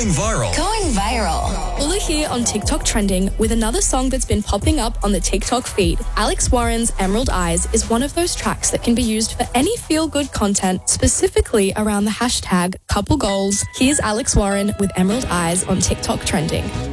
Going viral. Going viral. Ula here on TikTok Trending with another song that's been popping up on the TikTok feed. Alex Warren's Emerald Eyes is one of those tracks that can be used for any feel-good content, specifically around the hashtag couple goals. Here's Alex Warren with Emerald Eyes on TikTok Trending.